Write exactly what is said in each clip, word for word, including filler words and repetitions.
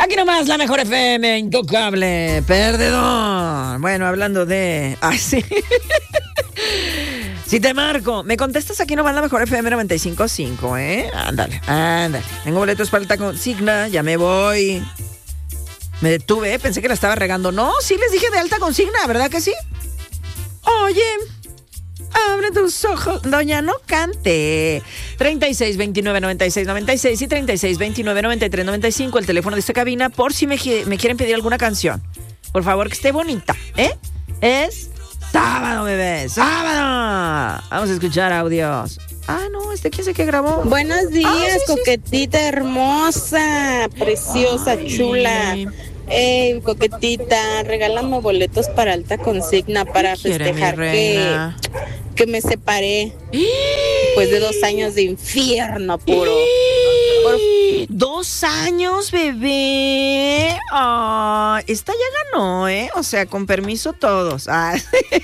Aquí nomás la mejor F M, intocable, perdedor. Bueno, hablando de... Ay, sí. Si te marco, me contestas aquí nomás la mejor F M noventa y cinco punto cinco, ¿eh? Ándale, ándale. Tengo boletos para Alta Consigna, ya me voy. Me detuve, pensé que la estaba regando. No, sí les dije de Alta Consigna, ¿verdad que sí? Oye, abre tus ojos. Doña, no cante. treinta y seis, veintinueve, noventa y seis, noventa y seis y treinta y seis, veintinueve, noventa y tres, noventa y cinco, el teléfono de esta cabina, por si me, me quieren pedir alguna canción. Por favor, que esté bonita, ¿eh? Es sábado, bebé, sábado. Vamos a escuchar audios. Ah, no, este quién sé qué grabó. Buenos días, ah, sí, coquetita sí. Hermosa, preciosa, ay, chula. Ey, coquetita, regálame boletos para Alta Consigna para festejar que, que me separé después de dos años de infierno puro. Por... Dos años, bebé. Oh, esta ya ganó, ¿eh? O sea, con permiso todos. Ah.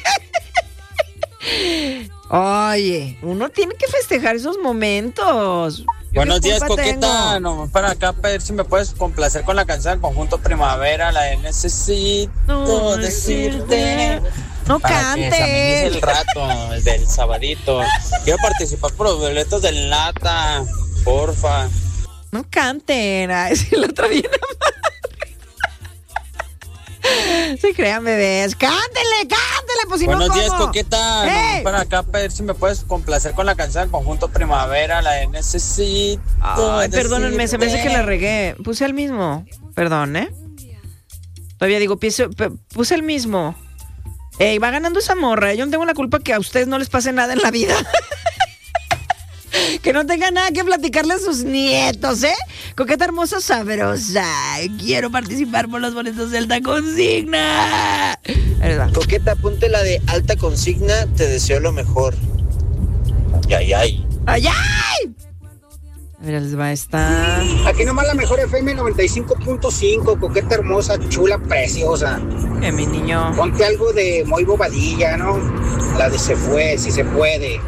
Oye, uno tiene que festejar esos momentos. Buenos días, coqueta. No, para acá pedir si me puedes complacer con la canción del Conjunto Primavera, la de Necesito no, decirte. No para cantes. Que se amenice el rato del sabadito. Quiero participar por los boletos del Nata, porfa. No canten. Ay, si el otro viene Se crean, bebés. Cántele, cántele, pues si Buenos no, días, ¿cómo? coqueta. Hey. No, para acá pedir si me puedes complacer con la canción del Conjunto Primavera, la de Necesito. Ay, perdónenme, se me hace que la regué. Puse el mismo. Perdón, ¿eh? Todavía digo, puse, puse el mismo. Ey, va ganando esa morra. Yo no tengo la culpa que a ustedes no les pase nada en la vida. Que no tengan nada que platicarle a sus nietos, ¿eh? Coqueta hermosa, sabrosa. Quiero participar por los boletos de Alta Consigna. Coqueta, ponte la de Alta Consigna, te deseo lo mejor. Ay, ay. ¡Ay, ay! A ver, les va a estar. Aquí nomás la mejor F M noventa y cinco punto cinco, coqueta hermosa, chula, preciosa. Eh, mi niño. Ponte algo de Moy Bobadilla, ¿no? La de Se Fue, si se puede.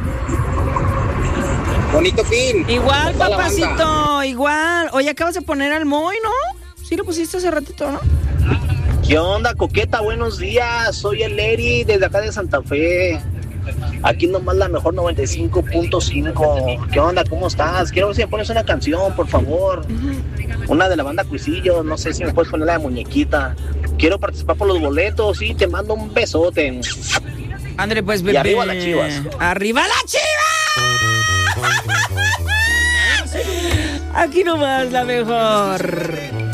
Bonito fin. Igual, papacito, igual. Oye, acabas de poner al Moy, ¿no? Sí lo pusiste hace ratito, ¿no? ¿Qué onda, coqueta? Buenos días. Soy el Eri desde acá de Santa Fe. Aquí nomás la mejor noventa y cinco punto cinco. ¿Qué onda? ¿Cómo estás? Quiero ver si me pones una canción, por favor. Uh-huh. Una de la banda Cuisillo. No sé si me puedes poner la de Muñequita. Quiero participar por los boletos y te mando un besote. André, pues, bebé. Y arriba las Chivas. ¡Arriba las Chivas! Aquí nomás la mejor.